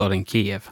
huvudstaden Kiev.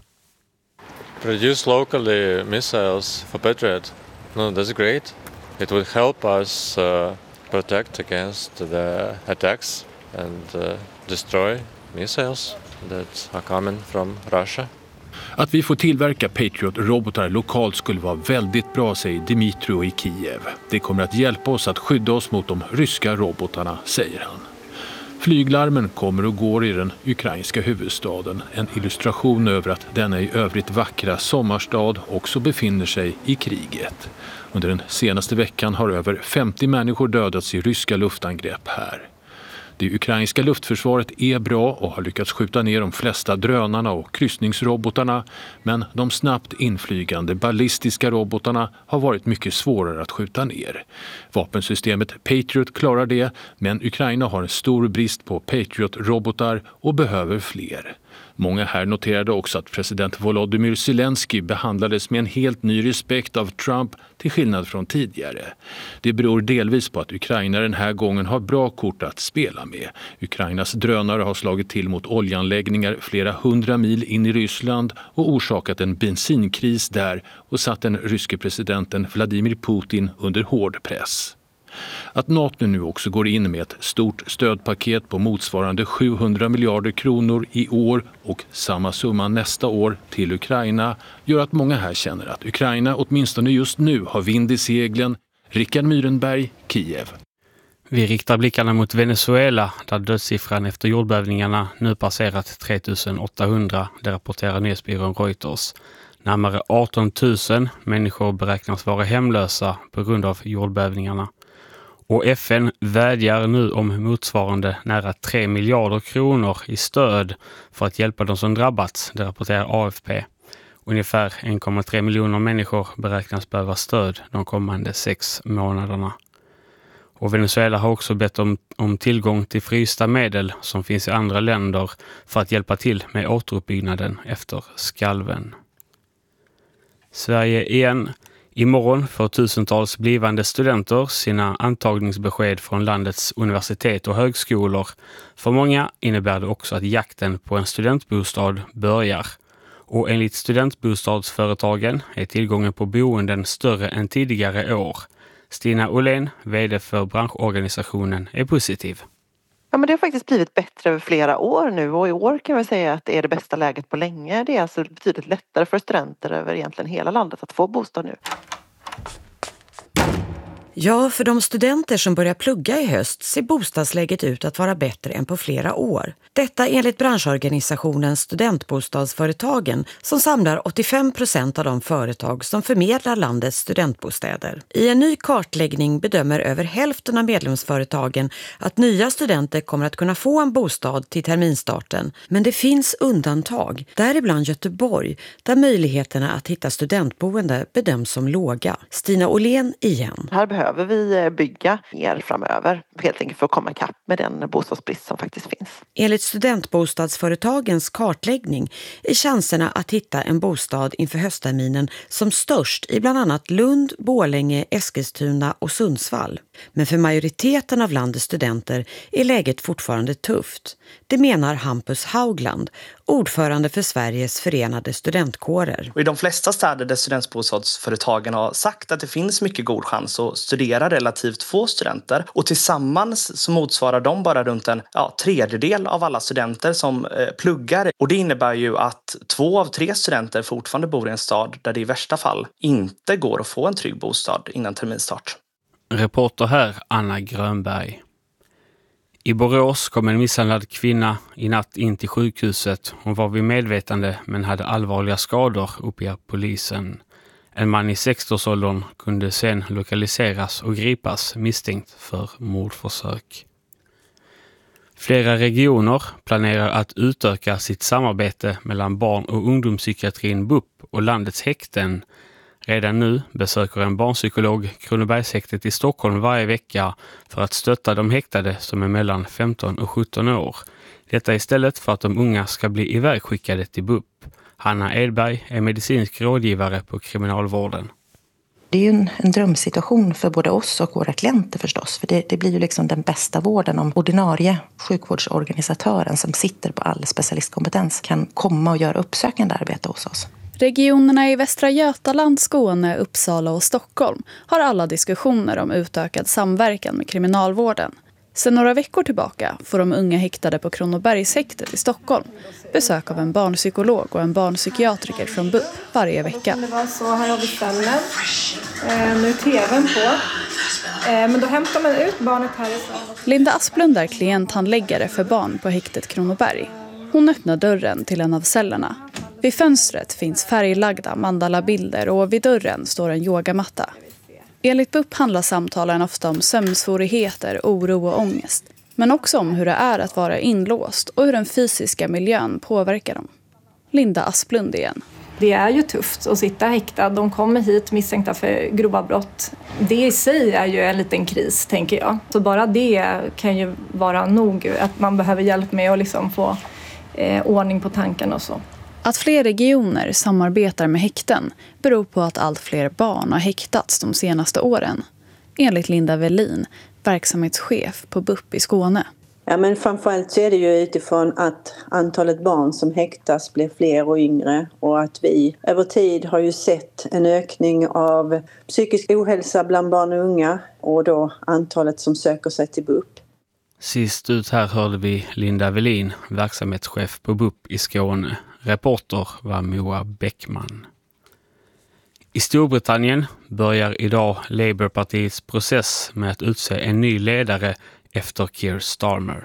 Produce locally missiles for Patriot. No, that's great. It would help us protect against the attacks and destroy missiles that are coming from Russia. Att vi får tillverka Patriot-robotar lokalt skulle vara väldigt bra, säger Dmytro i Kiev. Det kommer att hjälpa oss att skydda oss mot de ryska robotarna, säger han. Flyglarmen kommer och går i den ukrainska huvudstaden. En illustration över att denna i övrigt vackra sommarstad också befinner sig i kriget. Under den senaste veckan har över 50 människor dödats i ryska luftangrepp här. Det ukrainska luftförsvaret är bra och har lyckats skjuta ner de flesta drönarna och kryssningsrobotarna, men de snabbt inflygande ballistiska robotarna har varit mycket svårare att skjuta ner. Vapensystemet Patriot klarar det, men Ukraina har en stor brist på Patriot-robotar och behöver fler. Många här noterade också att president Volodymyr Zelensky behandlades med en helt ny respekt av Trump till skillnad från tidigare. Det beror delvis på att Ukraina den här gången har bra kort att spela med. Ukrainas drönare har slagit till mot oljeanläggningar flera 100 mil in i Ryssland och orsakat en bensinkris där och satt den ryske presidenten Vladimir Putin under hård press. Att NATO nu också går in med ett stort stödpaket på motsvarande 700 miljarder kronor i år och samma summa nästa år till Ukraina gör att många här känner att Ukraina åtminstone just nu har vind i seglen. Rickard Myrenberg, Kiev. Vi riktar blickarna mot Venezuela där dödssiffran efter jordbävningarna nu passerat 3800, det rapporterar nyhetsbyrån Reuters. Närmare 18 000 människor beräknas vara hemlösa på grund av jordbävningarna. Och FN vädjar nu om motsvarande nära 3 miljarder kronor i stöd för att hjälpa de som drabbats, det rapporterar AFP. Ungefär 1,3 miljoner människor beräknas behöva stöd de kommande 6 månaderna. Och Venezuela har också bett om tillgång till frysta medel som finns i andra länder för att hjälpa till med återuppbyggnaden efter skalven. Sverige igen. Imorgon får tusentals blivande studenter sina antagningsbesked från landets universitet och högskolor. För många innebär det också att jakten på en studentbostad börjar. Och enligt studentbostadsföretagen är tillgången på boenden större än tidigare år. Stina Åhlén, vd för branschorganisationen, är positiv. Ja, men det har faktiskt blivit bättre över flera år nu och i år kan vi säga att det är det bästa läget på länge. Det är alltså betydligt lättare för studenter över egentligen hela landet att få bostad nu. Ja, för de studenter som börjar plugga i höst ser bostadsläget ut att vara bättre än på flera år. Detta enligt branschorganisationen Studentbostadsföretagen som samlar 85% av de företag som förmedlar landets studentbostäder. I en ny kartläggning bedömer över hälften av medlemsföretagen att nya studenter kommer att kunna få en bostad till terminstarten. Men det finns undantag, däribland Göteborg, där möjligheterna att hitta studentboende bedöms som låga. Stina Åhlén igen. Här behöver vi bygga mer framöver, helt enkelt för att komma ikapp med den bostadsbrist som faktiskt finns. Enligt studentbostadsföretagens kartläggning är chanserna att hitta en bostad inför höstterminen som störst i bland annat Lund, Borlänge, Eskilstuna och Sundsvall. Men för majoriteten av landets studenter är läget fortfarande tufft. Det menar Hampus Haugland, ordförande för Sveriges förenade studentkårer. Och i de flesta städer där studentbostadsföretagen har sagt att det finns mycket god chans att studera relativt få studenter. Och tillsammans så motsvarar de bara runt en tredjedel av alla studenter som pluggar. Och det innebär ju att 2 av 3 studenter fortfarande bor i en stad där det i värsta fall inte går att få en trygg bostad innan terminstart. Reporter här, Anna Grönberg. I Borås kom en misshandlad kvinna i natt in till sjukhuset. Hon var vid medvetande men hade allvarliga skador, uppger polisen. En man i 60-årsåldern kunde sen lokaliseras och gripas misstänkt för mordförsök. Flera regioner planerar att utöka sitt samarbete mellan barn- och ungdomspsykiatrin BUP och landets häkten. Redan nu besöker en barnpsykolog Kronobergshäktet i Stockholm varje vecka för att stötta de häktade som är mellan 15 och 17 år. Detta istället för att de unga ska bli ivägskickade till BUP. Hanna Edberg är medicinsk rådgivare på kriminalvården. Det är ju en drömsituation för både oss och våra klienter förstås. För det blir ju liksom den bästa vården om ordinarie sjukvårdsorganisatören som sitter på all specialistkompetens kan komma och göra uppsökande arbete hos oss. Regionerna i Västra Götaland, Skåne, Uppsala och Stockholm har alla diskussioner om utökad samverkan med kriminalvården. Sedan några veckor tillbaka får de unga häktade på Kronobergshäktet i Stockholm besök av en barnpsykolog och en barnpsykiatriker från BUP varje vecka. Det var så, här har vi cellen. Nu är tvn på. Men då hämtar man ut barnet härifrån. Linda Asplund är klienthandläggare för barn på häktet Kronoberg. Hon öppnar dörren till en av cellerna. Vid fönstret finns färglagda mandalabilder och vid dörren står en yogamatta. Enligt BUP handlar samtalen ofta om sömnsvårigheter, oro och ångest. Men också om hur det är att vara inlåst och hur den fysiska miljön påverkar dem. Linda Asplund igen. Det är ju tufft att sitta häktad. De kommer hit misstänkta för grova brott. Det i sig är ju en liten kris, tänker jag. Så bara det kan ju vara nog. Att man behöver hjälp med att liksom få ordning på tanken och så. Att fler regioner samarbetar med häkten beror på att allt fler barn har häktats de senaste åren. Enligt Linda Velin, verksamhetschef på BUP i Skåne. Ja, men framförallt så är det ju utifrån att antalet barn som häktas blir fler och yngre och att vi över tid har ju sett en ökning av psykisk ohälsa bland barn och unga och då antalet som söker sig till BUP. Sist ut här hörde vi Linda Velin, verksamhetschef på BUP i Skåne. Reporter var Moa Bäckman. I Storbritannien börjar idag Labourpartiets process med att utse en ny ledare efter Keir Starmer.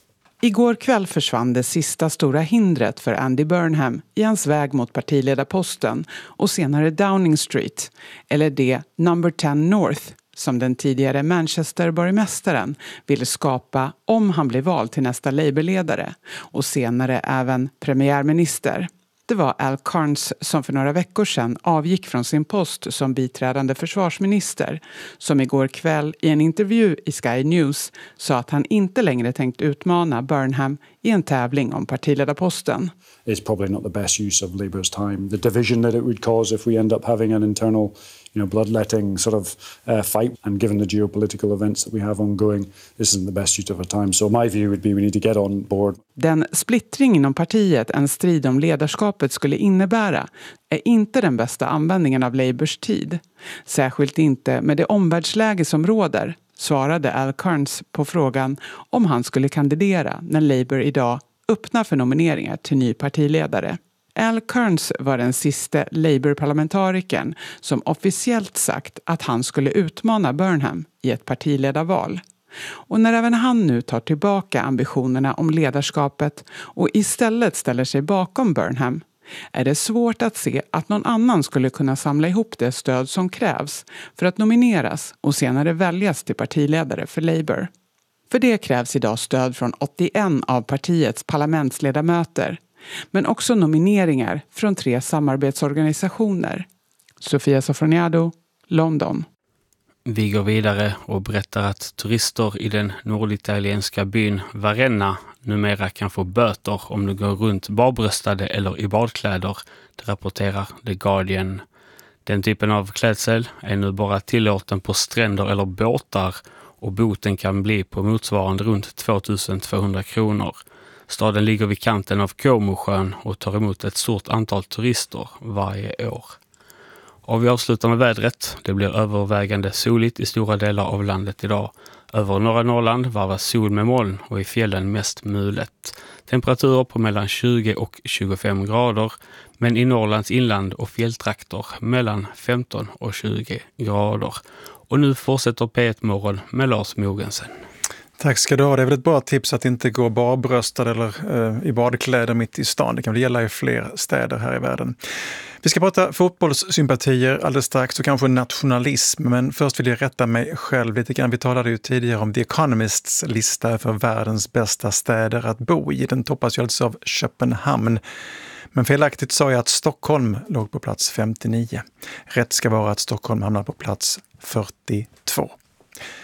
Igår kväll försvann det sista stora hindret för Andy Burnham i hans väg mot partiledarposten och senare Downing Street, eller det Number 10 North, som den tidigare Manchester-borgmästaren ville skapa om han blev vald till nästa Labour-ledare och senare även premiärminister. Det var Al Carnes som för några veckor sedan avgick från sin post som biträdande försvarsminister, som igår kväll i en intervju i Sky News sa att han inte längre tänkt utmana Burnham i en tävling om partiledarposten. It's probably not the best use of Labour's time. The division that it would cause if we end up having an internal, bloodletting sort of fight, and given the geopolitical events that we have ongoing, this isn't the best use of our time. So my view would be we need to get on board. Den splittring inom partiet en strid om ledarskapet skulle innebära är inte den bästa användningen av Labours tid. Särskilt inte med det omvärldsläge som råder, svarade Al Carnes på frågan om han skulle kandidera när Labour idag öppnar för nomineringar till ny partiledare. Al Carnes var den sista Labour-parlamentarikern som officiellt sagt att han skulle utmana Burnham i ett partiledarval. Och när även han nu tar tillbaka ambitionerna om ledarskapet och istället ställer sig bakom Burnham är det svårt att se att någon annan skulle kunna samla ihop det stöd som krävs för att nomineras och senare väljas till partiledare för Labour. För det krävs idag stöd från 81 av partiets parlamentsledamöter, men också nomineringar från 3 samarbetsorganisationer. Sofia Sofroniado, London. Vi går vidare och berättar att turister i den norditalienska byn Varenna numera kan få böter om de går runt barbröstade eller i badkläder, det rapporterar The Guardian. Den typen av klädsel är nu bara tillåten på stränder eller båtar och boten kan bli på motsvarande runt 2200 kronor. Staden ligger vid kanten av Comosjön och tar emot ett stort antal turister varje år. Och vi avslutar med vädret. Det blir övervägande soligt i stora delar av landet idag. Över norra Norrland varvas sol med moln och i fjällen mest mulet. Temperaturer på mellan 20 och 25 grader, men i Norrlands inland och fjälltrakter mellan 15 och 20 grader. Och nu fortsätter P1 Morgon med Lars Mogensen. Tack ska du ha. Det är väl ett bra tips att inte gå barbröstad eller i badkläder mitt i stan. Det kan väl gälla i fler städer här i världen. Vi ska prata fotbollssympatier alldeles strax och kanske nationalism. Men först vill jag rätta mig själv lite grann. Vi talade ju tidigare om The Economists lista för världens bästa städer att bo i. Den toppas ju alltså av Köpenhamn. Men felaktigt sa jag att Stockholm låg på plats 59. Rätt ska vara att Stockholm hamnar på plats 42.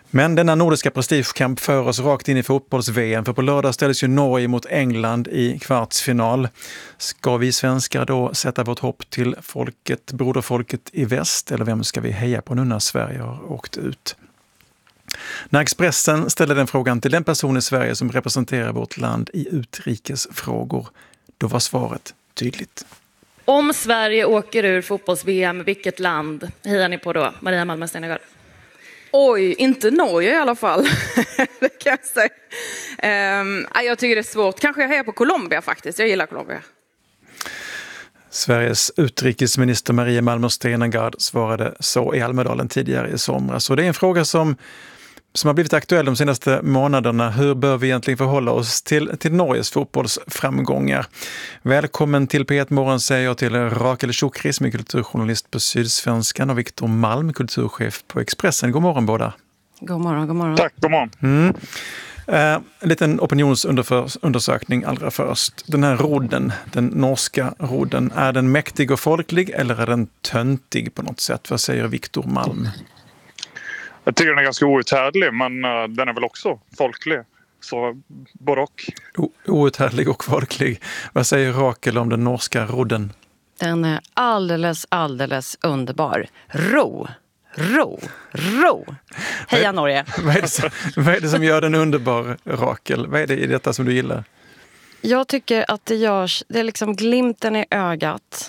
Men denna nordiska prestigekamp för oss rakt in i fotbolls-VM, för på lördag ställs ju Norge mot England i kvartsfinal. Ska vi svenskar då sätta vårt hopp till folket, broderfolket i väst, eller vem ska vi heja på nu när Sverige har åkt ut? När Expressen ställde den frågan till den person i Sverige som representerar vårt land i utrikesfrågor, då var svaret tydligt. Om Sverige åker ur fotbolls-VM, vilket land hejar ni på då? Maria Malmö Stenegård. Oj, inte Norge i alla fall. Det kan jag säga. Jag tycker det är svårt. Kanske jag hejar på Colombia faktiskt. Jag gillar Colombia. Sveriges utrikesminister Maria Malmö Stenegård svarade så i Almedalen tidigare i somras. Och det är en fråga som har blivit aktuell de senaste månaderna. Hur bör vi egentligen förhålla oss till Norges fotbollsframgångar? Välkommen till P1 Morgon säger jag till Rakel Shukri som är kulturjournalist på Sydsvenskan och Viktor Malm, kulturchef på Expressen. God morgon båda. God morgon, god morgon. Tack, god morgon. En liten opinionsundersökning allra först. Den här rodden, den norska rodden, är den mäktig och folklig eller är den töntig på något sätt? Vad säger Viktor Malm? Jag tycker den är ganska outhärdlig, men den är väl också folklig. Så både och. Outhärdlig och folklig. Vad säger Rakel om den norska rodden? Den är alldeles underbar. Ro. Heja Norge! Vad är det som gör den underbar, Rakel? Vad är det i detta som du gillar? Jag tycker att det är liksom glimten i ögat.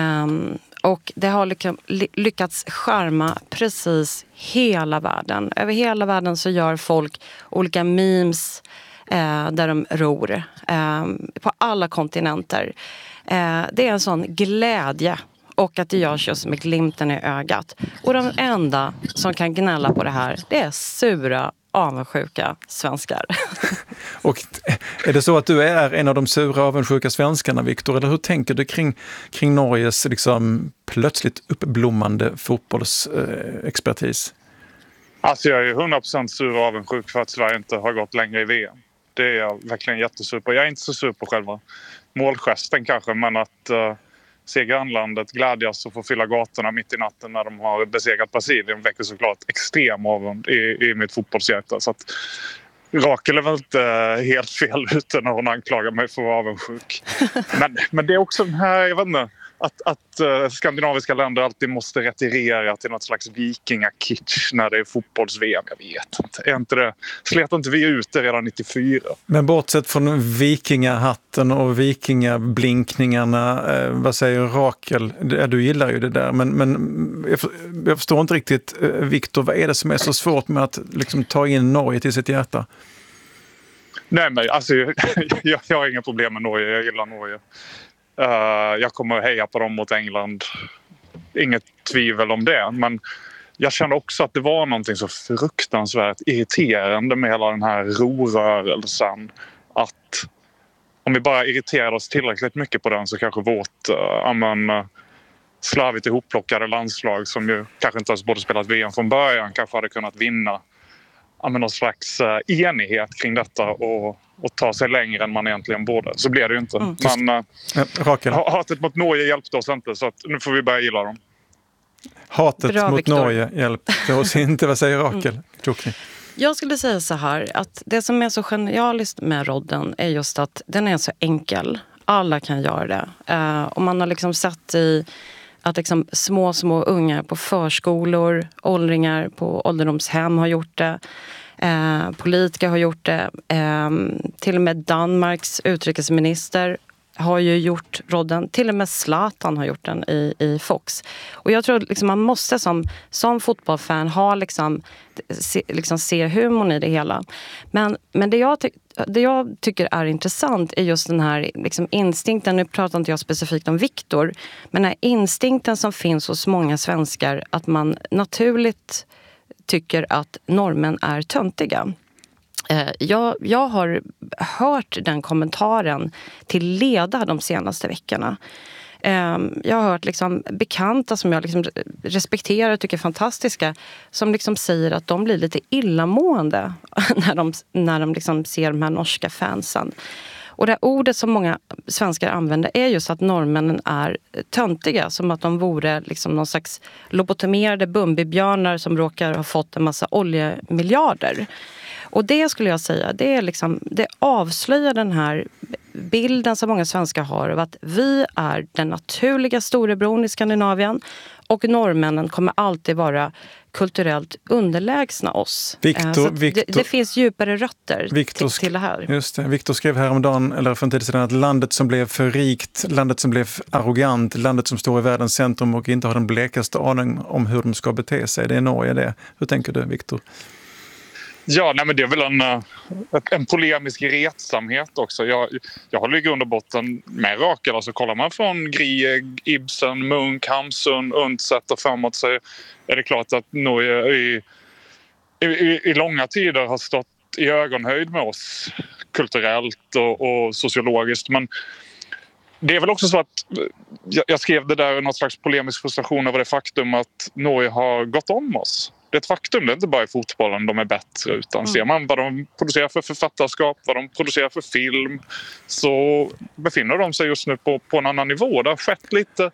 Och det har lyckats charma precis hela världen. Över hela världen så gör folk olika memes där de ror. På alla kontinenter. Det är en sån glädje. Och att det görs just med glimten i ögat. Och de enda som kan gnälla på det här, det är sura, avundsjuka svenskar. Och är det så att du är en av de sura, avundsjuka svenskarna, Viktor? Eller hur tänker du kring Norges liksom plötsligt uppblommande fotbollsexpertis? Alltså jag är 100% sur och avundsjuk för att Sverige inte har gått längre i VM. Det är jag verkligen jättesur på. Jag är inte så sur på själva målgesten kanske, men att se grannlandet glädjas och få fylla gatorna mitt i natten när de har besegrat Brasilien väcker såklart extrem avund i mitt fotbollshjärta. Så att Rakel är väl inte helt fel ute när hon anklagar mig för att vara avundsjuk. Men det är också den här, jag vet inte, att skandinaviska länder alltid måste retirera till något slags vikingakitsch när det är fotbolls-VM. Jag vet inte. Är inte det? Slet inte vi ut det redan 94? Men bortsett från vikingahatten och vikingablinkningarna, vad säger Rakel? Du gillar ju det där, men jag förstår inte riktigt, Viktor, vad är det som är så svårt med att liksom ta in Norge till sitt hjärta? Nej, men alltså, jag har inga problem med Norge. Jag gillar Norge. Jag kommer att heja på dem mot England. Inget tvivel om det. Men jag kände också att det var någonting så fruktansvärt irriterande med hela den här rorörelsen. Att om vi bara irriterade oss tillräckligt mycket på den så kanske vårt slarvigt ihopplockade landslag som ju kanske inte ens borde spelat VM från början kanske hade kunnat vinna någon slags enighet kring detta och ta sig längre än man egentligen borde. Så blev det ju inte. Men hatet mot Norge hjälpte oss inte, så att nu får vi börja gilla dem. Hatet bra, mot Victor. Norge hjälpte oss inte. Vad säger Rakel? Jag skulle säga så här, att det som är så genialiskt med rodden är just att den är så enkel. Alla kan göra det. Och man har liksom sett i att liksom små ungar på förskolor, åldringar på ålderdomshem har gjort det. Politiker har gjort det. Till och med Danmarks utrikesminister har ju gjort rodden. Till och med Zlatan har gjort den i Fox. Och jag tror liksom man måste som fotbollsfan ha liksom se humorn i det hela. Men det jag tycker är intressant är just den här liksom instinkten. Nu pratar inte jag specifikt om Viktor. Men den här instinkten som finns hos många svenskar att man naturligt tycker att normen är töntiga. Jag har hört den kommentaren till leda de senaste veckorna. Jag har hört liksom bekanta som jag liksom respekterar och tycker är fantastiska som liksom säger att de blir lite illamående när de liksom ser de här norska fansen. Och det ordet som många svenskar använder är just att norrmännen är töntiga. Som att de vore liksom någon slags lobotomerade bumbibjörnar som råkar ha fått en massa oljemiljarder. Och det skulle jag säga, det avslöjar den här bilden som många svenskar har av att vi är den naturliga storebron i Skandinavien och norrmännen kommer alltid vara kulturellt underlägsna oss. Det finns djupare rötter till det här. Just det. Viktor skrev häromdagen, eller för en tid sedan, att landet som blev för rikt, landet som blev arrogant, landet som står i världens centrum och inte har den blekaste aning om hur de ska bete sig. Det är Norge det. Hur tänker du, Viktor? Ja, nej, men det är väl en polemisk retsamhet också. Jag håller i grund och botten med Rakel. Alltså, kollar man från Grieg, Ibsen, Munk, Hamsun, Undset och framåt så är det klart att Norge i långa tider har stått i ögonhöjd med oss kulturellt och sociologiskt. Men det är väl också så att jag skrev det där i något slags polemisk frustration över det faktum att Norge har gått om oss. Det är ett faktum, det är inte bara i fotbollen de är bättre, utan ser man vad de producerar för författarskap, vad de producerar för film, så befinner de sig just nu på en annan nivå. Det har skett lite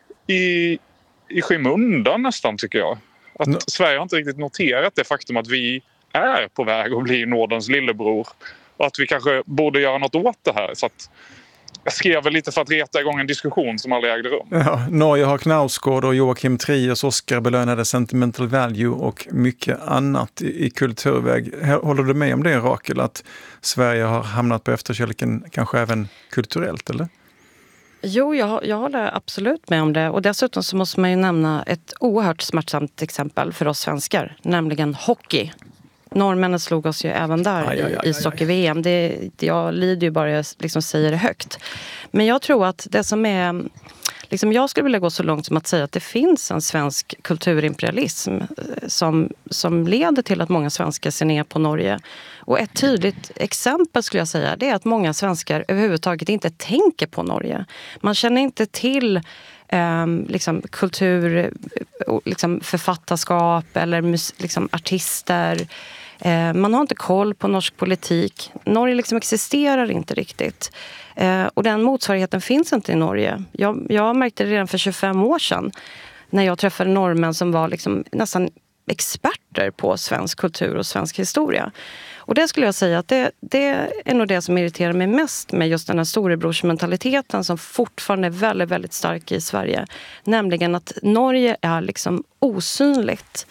i skymundan nästan, tycker jag. Att Sverige har inte riktigt noterat det faktum att vi är på väg att bli Nordens lillebror och att vi kanske borde göra något åt det här. Så att jag skrev väl lite för att reta igång en diskussion som aldrig ägde rum. Ja, Norge har Knausgård och Joakim Triers Oscar-belönade Sentimental Value och mycket annat i kulturväg. Håller du med om det, Rakel, att Sverige har hamnat på efterkälken kanske även kulturellt, eller? Jo, jag håller absolut med om det. Och dessutom så måste man ju nämna ett oerhört smärtsamt exempel för oss svenskar, nämligen hockey. Norrmännen slog oss ju även där i socker-VM. Jag lider ju bara jag liksom säger det högt. Men jag tror att det som är... Liksom jag skulle vilja gå så långt som att säga att det finns en svensk kulturimperialism som leder till att många svenskar ser ner på Norge. Och ett tydligt exempel skulle jag säga, det är att många svenskar överhuvudtaget inte tänker på Norge. Man känner inte till liksom kultur, liksom författarskap eller liksom artister. Man har inte koll på norsk politik. Norge liksom existerar inte riktigt. Och den motsvarigheten finns inte i Norge. Jag märkte det redan för 25 år sedan när jag träffade norrmän som var liksom nästan experter på svensk kultur och svensk historia. Och det skulle jag säga att det är nog det som irriterar mig mest med just den här storebrorsmentaliteten som fortfarande är väldigt, väldigt stark i Sverige. Nämligen att Norge är liksom osynligt.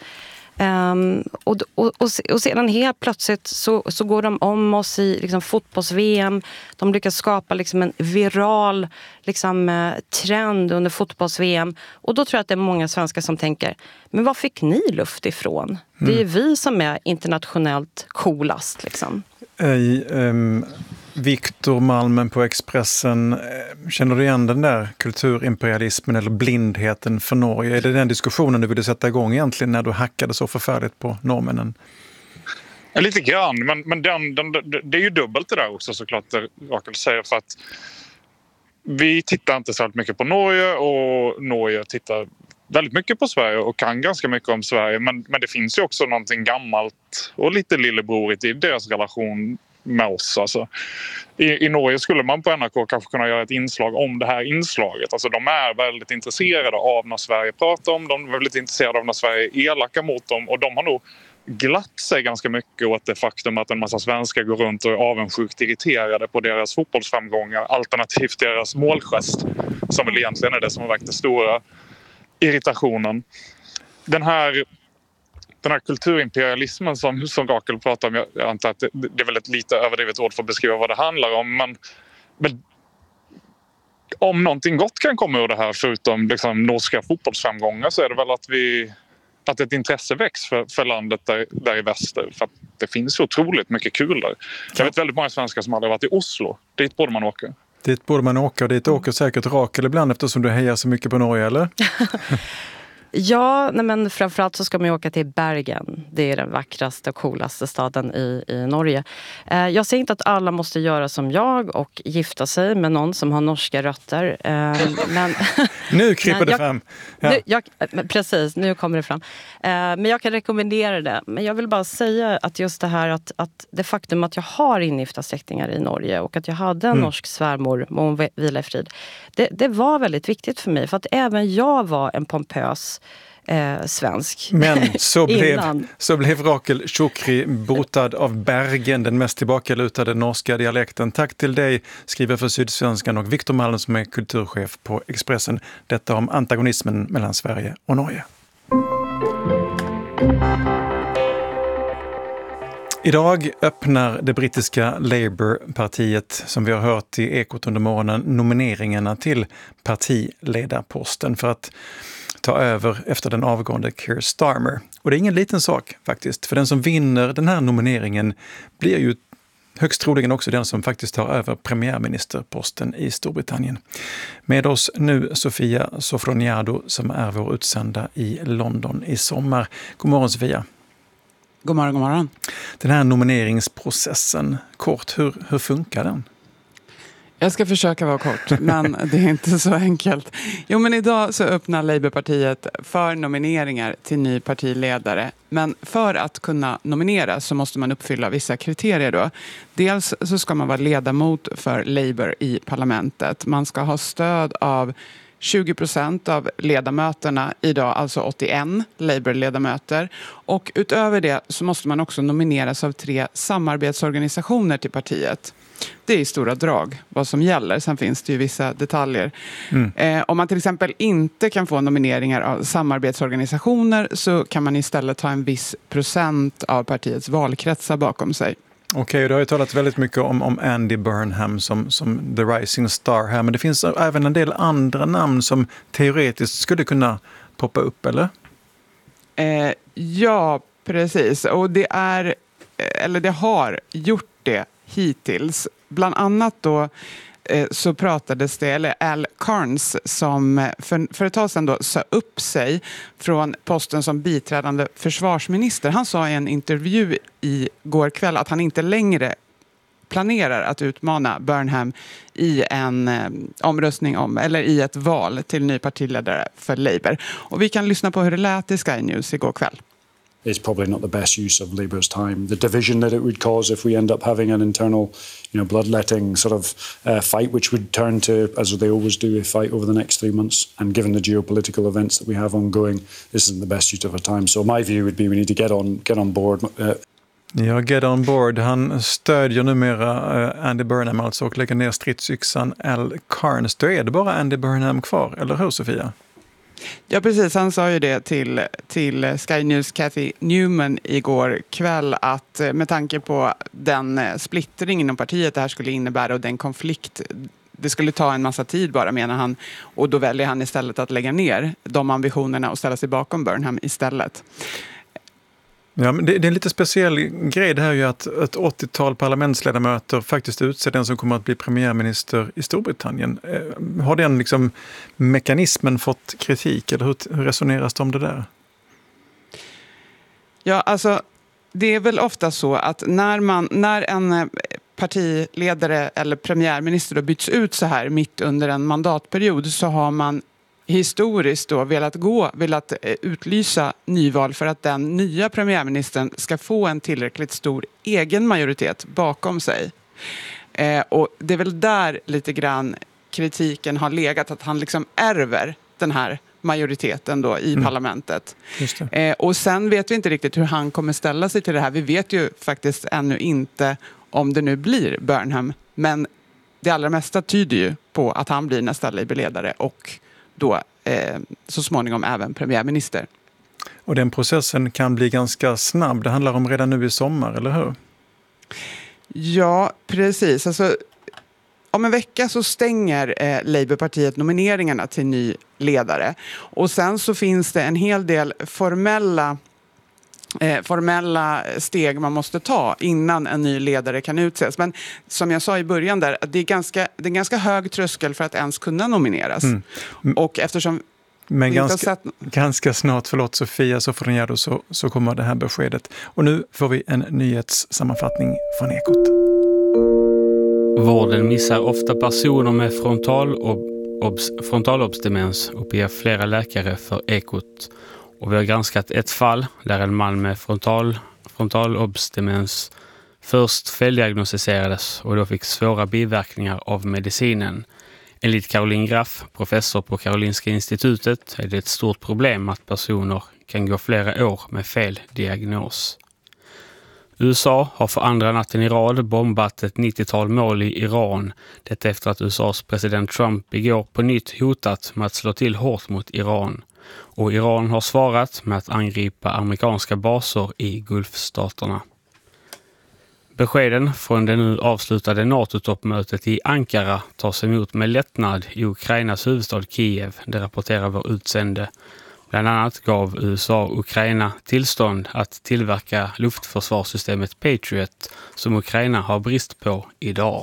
Och sedan helt plötsligt så går de om oss i liksom fotbolls-VM. De lyckas skapa liksom en viral liksom, trend under fotbolls-VM. Och då tror jag att det är många svenskar som tänker, men var fick ni luft ifrån? Det är ju vi som är internationellt coolast liksom. Viktor Malmen på Expressen, känner du igen den där kulturimperialismen eller blindheten för Norge? Är det den diskussionen du ville sätta igång egentligen när du hackade så förfärligt på norrmännen? Ja, lite grann, men det är ju dubbelt det där också såklart, Rakel säger, för att vi tittar inte så mycket på Norge och Norge tittar väldigt mycket på Sverige och kan ganska mycket om Sverige, men det finns ju också någonting gammalt och lite lillebrorigt i deras relation med oss. Alltså, i Norge skulle man på NRK kanske kunna göra ett inslag om det här inslaget. Alltså, de är väldigt intresserade av när Sverige pratar om dem. De är väldigt intresserade av när Sverige är elaka mot dem. Och de har nog glatt sig ganska mycket åt det faktum att en massa svenskar går runt och är avundsjukt irriterade på deras fotbollsframgångar. Alternativt deras målgest, som väl egentligen är det som har väckt den stora irritationen. Den här kulturimperialismen som Rakel pratar om, jag antar att det är väl ett lite överdrivet ord för att beskriva vad det handlar om, men om någonting gott kan komma ur det här förutom liksom norska fotbollsframgångar, så är det väl att ett intresse väcks för landet där i väster, för att det finns otroligt mycket kul där. Jag vet väldigt många svenskar som aldrig varit i Oslo. Dit borde man åka. Dit borde man åka, och dit åker säkert Rakel ibland eftersom du hejar så mycket på Norge, eller? Ja, men framförallt så ska man åka till Bergen. Det är den vackraste och coolaste staden i Norge. Jag säger inte att alla måste göra som jag och gifta sig med någon som har norska rötter. Men nu kryper det fram. Ja. Precis, nu kommer det fram. Men jag kan rekommendera det. Men jag vill bara säga att just det här att det faktum att jag har ingifta släktingar i Norge och att jag hade en norsk svärmor, hon vila i frid. Det var väldigt viktigt för mig. För att även jag var en pompös svensk. Men så blev Rakel Shukri botad av Bergen, den mest tillbakalutade norska dialekten. Tack till dig, skriver för Sydsvenskan, och Victor Malm som är kulturchef på Expressen. Detta om antagonismen mellan Sverige och Norge. Idag öppnar det brittiska Labour-partiet, som vi har hört i Ekot under morgonen, nomineringarna till partiledarposten för att ta över efter den avgående Keir Starmer. Och det är ingen liten sak faktiskt, för den som vinner den här nomineringen blir ju högst troligen också den som faktiskt tar över premiärministerposten i Storbritannien. Med oss nu Sofia Sofroniado som är vår utsända i London i sommar. God morgon Sofia. God morgon, god morgon. Den här nomineringsprocessen, kort, hur funkar den? Jag ska försöka vara kort, men det är inte så enkelt. Jo, men idag så öppnar Labourpartiet för nomineringar till ny partiledare. Men för att kunna nominera så måste man uppfylla vissa kriterier då. Dels så ska man vara ledamot för Labour i parlamentet. Man ska ha stöd av 20% av ledamöterna idag, alltså 81 Labour-ledamöter. Och utöver det så måste man också nomineras av 3 samarbetsorganisationer till partiet. Det är i stora drag vad som gäller. Sen finns det ju vissa detaljer. Om man till exempel inte kan få nomineringar av samarbetsorganisationer så kan man istället ta en viss procent av partiets valkretsar bakom sig. Okej, du har ju talat väldigt mycket om Andy Burnham som the rising star här. Men det finns även en del andra namn som teoretiskt skulle kunna poppa upp, eller? Ja, precis. Och det har gjort det hittills. Bland annat då så pratades det, eller Al Carnes som för ett tag sedan då sa upp sig från posten som biträdande försvarsminister. Han sa i en intervju igår kväll att han inte längre planerar att utmana Burnham i en omröstning eller i ett val till ny partiledare för Labour. Och vi kan lyssna på hur det lät i Sky News igår kväll. Is probably not the best use of Labour's time. The division that it would cause if we end up having an internal, bloodletting sort of fight, which would turn to, as they always do, a fight over the next 3 months. And given the geopolitical events that we have ongoing, this isn't the best use of our time. So my view would be we need to get on board. Ja, get on board. Han stödjer numera Andy Burnham alltså och lägger ner stridsyxan Al Carnes. Då är det bara Andy Burnham kvar, eller hur Sofia? Ja, precis. Han sa ju det till Sky News Cathy Newman igår kväll att med tanke på den splittring inom partiet det här skulle innebära och den konflikt, det skulle ta en massa tid bara, menar han. Och då väljer han istället att lägga ner de ambitionerna och ställa sig bakom Burnham istället. Ja, men det är en lite speciell grej det här ju att ett 80-tal parlamentsledamöter faktiskt utser den som kommer att bli premiärminister i Storbritannien. Har den mekanismen fått kritik eller hur resoneras det om det där? Ja, alltså det är väl ofta så att när en partiledare eller premiärminister då byts ut så här mitt under en mandatperiod så har man historiskt då velat utlysa nyval för att den nya premiärministern ska få en tillräckligt stor egen majoritet bakom sig. Och det är väl där lite grann kritiken har legat, att han ärver den här majoriteten då i parlamentet. Just det. Och sen vet vi inte riktigt hur han kommer ställa sig till det här. Vi vet ju faktiskt ännu inte om det nu blir Burnham, men det allra mesta tyder ju på att han blir nästa Labour-ledare och då så småningom även premiärminister. Och den processen kan bli ganska snabb. Det handlar om redan nu i sommar, eller hur? Ja, precis. Alltså, om en vecka så stänger Labourpartiet nomineringarna till ny ledare. Och sen så finns det en hel del formella steg man måste ta innan en ny ledare kan utses. Men som jag sa i början där, det är en ganska hög tröskel för att ens kunna nomineras. Och eftersom Men ganska snart, förlåt Sofia Sofroniado, så kommer det här beskedet. Och nu får vi en nyhetssammanfattning från Ekot. Vården missar ofta personer med frontalobsdemens, uppger flera läkare för Ekot. Och vi har granskat ett fall där en man med frontalobsdemens först feldiagnostiserades och då fick svåra biverkningar av medicinen. Enligt Caroline Graff, professor på Karolinska institutet, är det ett stort problem att personer kan gå flera år med fel diagnos. USA har för andra natten i rad bombat ett 90-tal mål i Iran. Detta efter att USAs president Trump igår på nytt hotat med att slå till hårt mot Iran. Och Iran har svarat med att angripa amerikanska baser i Gulfstaterna. Beskeden från det nu avslutade NATO-toppmötet i Ankara tas emot med lättnad i Ukrainas huvudstad Kiev, det rapporterar vår utsände. Bland annat gav USA och Ukraina tillstånd att tillverka luftförsvarssystemet Patriot som Ukraina har brist på idag.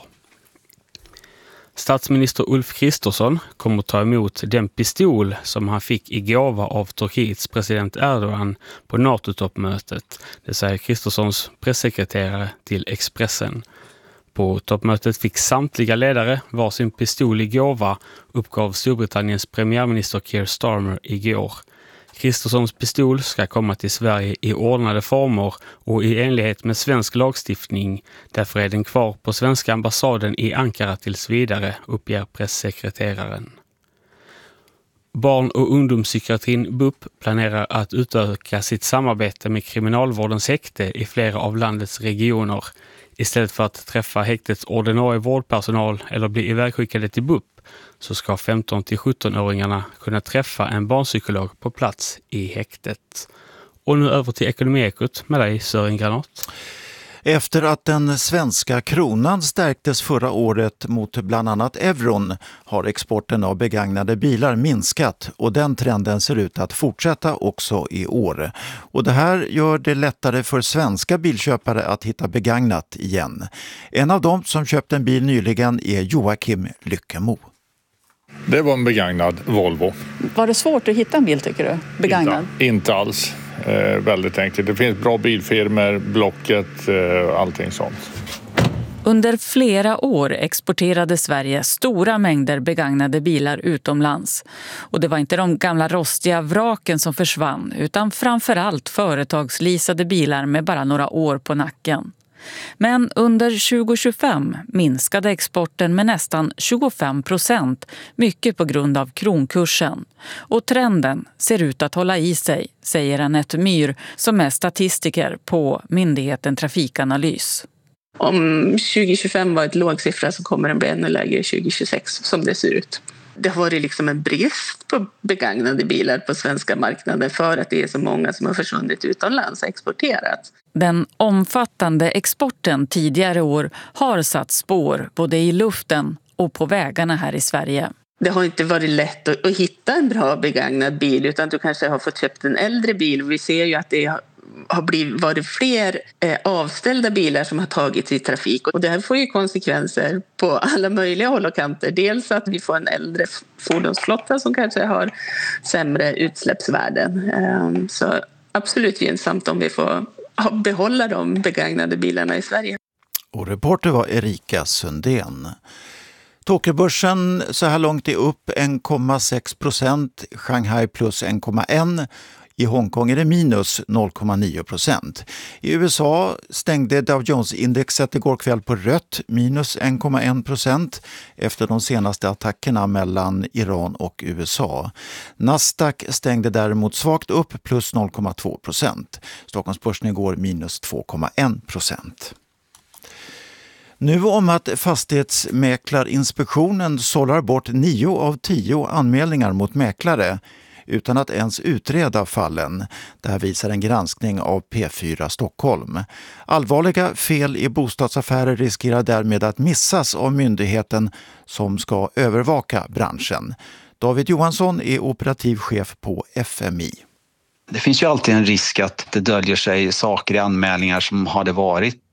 Statsminister Ulf Kristersson kommer att ta emot den pistol som han fick i gåva av Turkiets president Erdogan på NATO-toppmötet. Det säger Kristerssons pressekreterare till Expressen. På toppmötet fick samtliga ledare varsin pistol i gåva, uppgav Storbritanniens premiärminister Keir Starmer igår. Kristerssons pistol ska komma till Sverige i ordnade former och i enlighet med svensk lagstiftning. Därför är den kvar på svenska ambassaden i Ankara tills vidare, uppger pressekreteraren. Barn- och ungdomspsykiatrin BUP planerar att utöka sitt samarbete med kriminalvårdens häkte i flera av landets regioner. Istället för att träffa häktets ordinarie vårdpersonal eller bli ivägskickade till BUP så ska 15-17-åringarna kunna träffa en barnpsykolog på plats i häktet. Och nu över till Ekonomiekot med dig, Sören Granat. Efter att den svenska kronan stärktes förra året mot bland annat euron har exporten av begagnade bilar minskat och den trenden ser ut att fortsätta också i år. Och det här gör det lättare för svenska bilköpare att hitta begagnat igen. En av dem som köpte en bil nyligen är Joakim Lyckemo. Det var en begagnad Volvo. Var det svårt att hitta en bil tycker du? Begagnad? Inte alls. Väldigt enkelt. Det finns bra bilfirmor, Blocket, allting sånt. Under flera år exporterade Sverige stora mängder begagnade bilar utomlands. Och det var inte de gamla rostiga vraken som försvann utan framförallt företagsleasade bilar med bara några år på nacken. Men under 2025 minskade exporten med nästan 25%, mycket på grund av kronkursen. Och trenden ser ut att hålla i sig, säger Anette Myhr som är statistiker på myndigheten Trafikanalys. Om 2025 var ett låg siffra så kommer den bli ännu lägre 2026 som det ser ut. Det har varit liksom en brist på begagnade bilar på svenska marknaden för att det är så många som har försvunnit utomlands och exporterat. Den omfattande exporten tidigare år har satt spår både i luften och på vägarna här i Sverige. Det har inte varit lätt att hitta en bra begagnad bil utan du kanske har fått köpt en äldre bil. Vi ser ju att det har varit fler avställda bilar som har tagits i trafik. Och det här får ju konsekvenser på alla möjliga håll och kanter. Dels att vi får en äldre fordonsflotta som kanske har sämre utsläppsvärden. Så absolut gynnsamt om vi får behålla de begagnade bilarna i Sverige. Och reporter var Erika Sundén. Tokyobörsen så här långt är upp 1,6%, Shanghai plus 1,1%. I Hongkong är det minus 0,9%. I USA stängde Dow Jones-indexet igår kväll på rött, minus 1,1% efter de senaste attackerna mellan Iran och USA. Nasdaq stängde däremot svagt upp, plus 0,2%. Stockholmsbörsen igår minus 2,1%. Nu om att Fastighetsmäklarinspektionen sållar bort 9 av 10 anmälningar mot mäklare utan att ens utreda fallen. Det här visar en granskning av P4 Stockholm. Allvarliga fel i bostadsaffärer riskerar därmed att missas av myndigheten som ska övervaka branschen. David Johansson är operativ chef på FMI. Det finns ju alltid en risk att det döljer sig saker i anmälningar som hade varit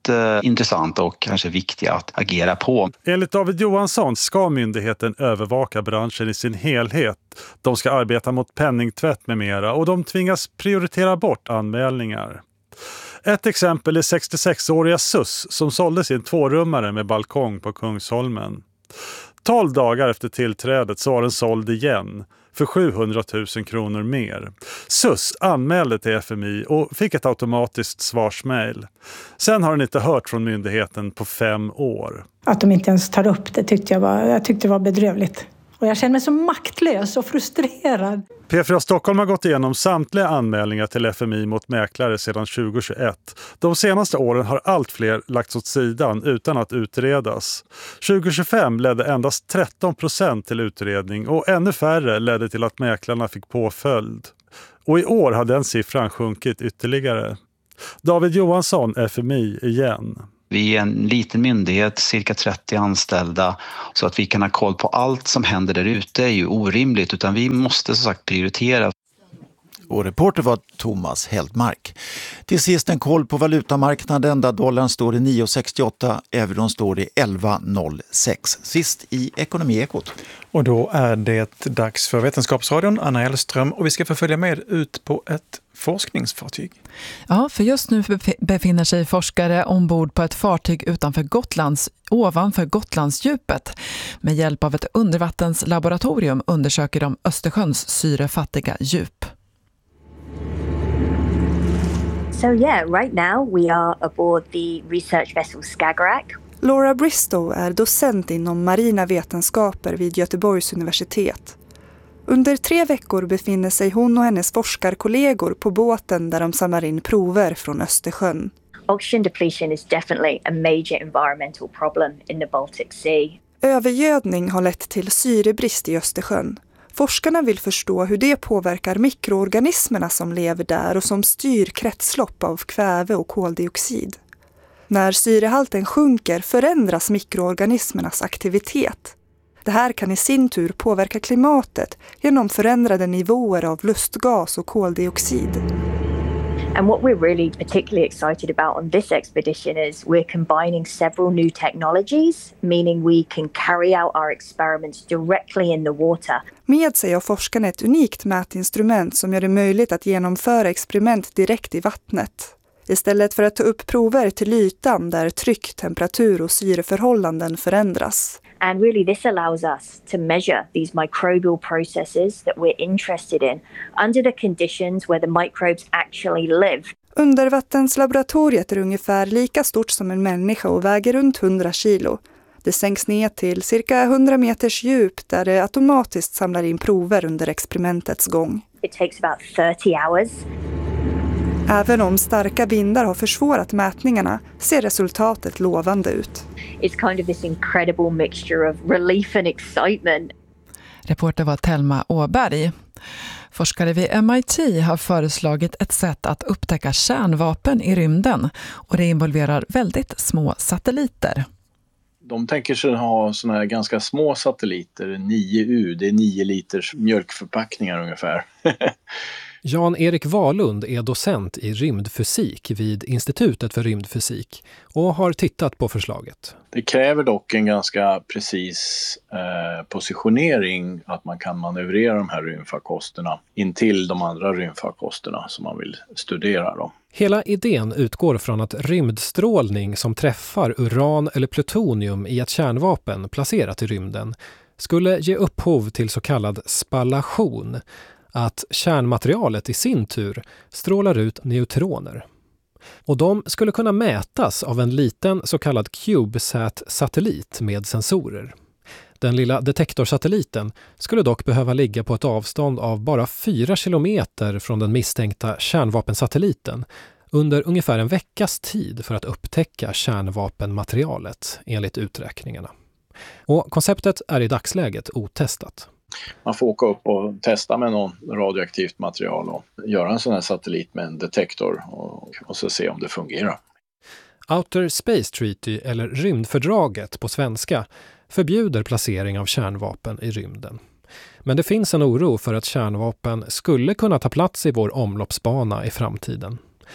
intressanta och kanske viktiga att agera på. Enligt David Johansson ska myndigheten övervaka branschen i sin helhet. De ska arbeta mot penningtvätt med mera och de tvingas prioritera bort anmälningar. Ett exempel är 66-åriga Sus som sålde sin 2-rummare med balkong på Kungsholmen. 12 dagar efter tillträdet så var den såld igen för 700 000 kronor mer. Sus anmälde till FMI och fick ett automatiskt svarsmail. Sen har den inte hört från myndigheten på 5 år. Att de inte ens tar upp det tyckte det var bedrövligt. Och jag känner mig så maktlös och frustrerad. P4 Stockholm har gått igenom samtliga anmälningar till FMI mot mäklare sedan 2021. De senaste åren har allt fler lagts åt sidan utan att utredas. 2025 ledde endast 13% till utredning och ännu färre ledde till att mäklarna fick påföljd. Och i år har den siffran sjunkit ytterligare. David Johansson, FMI igen. Vi är en liten myndighet, cirka 30 anställda, så att vi kan ha koll på allt som händer där ute är ju orimligt, utan vi måste som sagt prioritera. Och reporter var Thomas Heldmark. Till sist en koll på valutamarknaden där dollarn står i 9,68, euron står i 11,06. Sist i Ekonomiekot. Och då är det dags för Vetenskapsradion, Anna Elström, och vi ska få följa med ut på ett forskningsfartyg. Ja, för just nu befinner sig forskare ombord på ett fartyg ovanför Gotlandsdjupet. Med hjälp av ett undervattenslaboratorium undersöker de Östersjöns syrefattiga djup. So right now we are aboard the research vessel Skagerrak. Laura Bristow är docent inom marina vetenskaper vid Göteborgs universitet. Under 3 veckor befinner sig hon och hennes forskarkollegor på båten där de samlar in prover från Östersjön. Oxygen depletion is definitely a major environmental problem in the Baltic Sea. Övergödning har lett till syrebrist i Östersjön. Forskarna vill förstå hur det påverkar mikroorganismerna som lever där och som styr kretslopp av kväve och koldioxid. När syrehalten sjunker förändras mikroorganismernas aktivitet. Det här kan i sin tur påverka klimatet genom förändrade nivåer av lustgas och koldioxid. And what we're really particularly excited about on this expedition is we're combining several new technologies, meaning we can carry out our experiments directly in the water. Med sig har forskarna ett unikt mätinstrument som gör det möjligt att genomföra experiment direkt i vattnet. Istället för att ta upp prover till ytan där tryck, temperatur och syreförhållanden förändras. And really this allows us to measure these microbial processes that we're interested in under the conditions where the microbes actually live. Undervattenslaboratoriet är ungefär lika stort som en människa och väger runt 100 kilo. Det sänks ner till cirka 100 meters djup där det automatiskt samlar in prover under experimentets gång. It takes about 30 hours. Även om starka vindar har försvårat mätningarna ser resultatet lovande ut. It's kind of this incredible mixture of relief and excitement. Reporter var Thelma Åberg. Forskare vid MIT har föreslagit ett sätt att upptäcka kärnvapen i rymden och det involverar väldigt små satelliter. De tänker sig ha såna här ganska små satelliter, 9U, det är 9 liters mjölkförpackningar ungefär. Jan-Erik Wahlund är docent i rymdfysik vid Institutet för rymdfysik och har tittat på förslaget. Det kräver dock en ganska precis positionering att man kan manövrera de här rymdfarkosterna intill de andra rymdfarkosterna som man vill studera då. Hela idén utgår från att rymdstrålning som träffar uran eller plutonium i ett kärnvapen placerat i rymden skulle ge upphov till så kallad spallation, att kärnmaterialet i sin tur strålar ut neutroner. Och de skulle kunna mätas av en liten så kallad CubeSat-satellit med sensorer. Den lilla detektorsatelliten skulle dock behöva ligga på ett avstånd av bara 4 kilometer från den misstänkta kärnvapensatelliten under ungefär en veckas tid för att upptäcka kärnvapenmaterialet enligt uträkningarna. Och konceptet är i dagsläget otestat. Man får åka upp och testa med någon radioaktivt material och göra en sån här satellit med en detektor och så se om det fungerar. Outer Space Treaty, eller rymdfördraget på svenska, förbjuder placering av kärnvapen i rymden. Men det finns en oro för att kärnvapen skulle kunna ta plats i vår omloppsbana i framtiden.